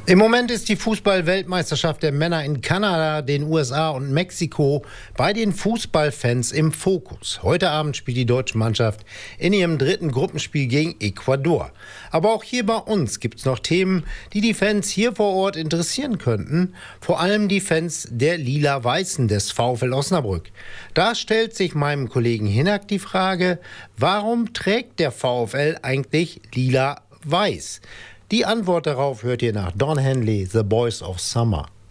Im Moment ist die Fußball-Weltmeisterschaft der Männer in Kanada, den USA und Mexiko bei den Fußballfans im Fokus. Heute Abend spielt die deutsche Mannschaft in ihrem dritten Gruppenspiel gegen Ecuador. Aber auch hier bei uns gibt es noch Themen, die die Fans hier vor Ort interessieren könnten. Vor allem die Fans der Lila-Weißen des VfL Osnabrück. Da stellt sich meinem Kollegen die Frage, warum trägt der VfL eigentlich Lila-Weiß? Die Antwort darauf hört ihr nach Don Henley, The Boys of Summer.